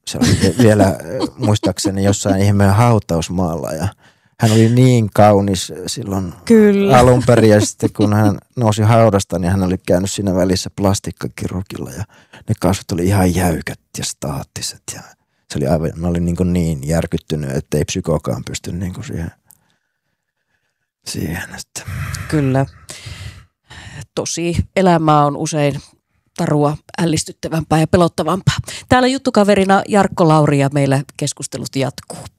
Se oli vielä muistaakseni jossain ihmeen hautausmaalla ja hän oli niin kaunis silloin alun perin ja sitten kun hän nousi haudasta, niin hän oli käynyt siinä välissä plastikkakirurgilla ja ne kasvot oli ihan jäykät ja staattiset ja se oli aivan, mä olin niin järkyttynyt, että ei psykokaan pysty siihen. Että. Kyllä. Tosi elämä on usein tarua ällistyttävämpää ja pelottavampaa. Täällä juttukaverina Jarkko Lauri ja meillä keskustelut jatkuu.